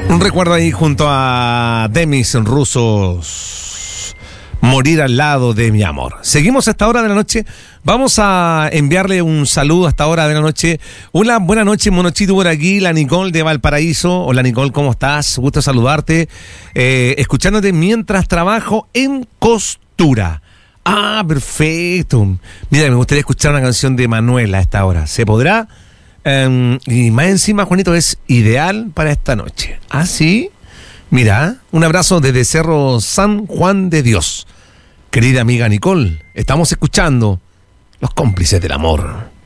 Un recuerdo ahí junto a Demis Rusos, morir al lado de mi amor. Seguimos a esta hora de la noche. Vamos a enviarle un saludo a esta hora de la noche. Una buena noche, Monochito, por aquí. La Nicole de Valparaíso. Hola, Nicole, ¿cómo estás? Gusto saludarte. Escuchándote mientras trabajo en costura. Ah, perfecto. Mira, me gustaría escuchar una canción de Manuel a esta hora. ¿Se podrá? Y más encima, Juanito, es ideal para esta noche. ¿Ah, sí? Mira, un abrazo desde Cerro San Juan de Dios. Querida amiga Nicole, estamos escuchando Los Cómplices del Amor.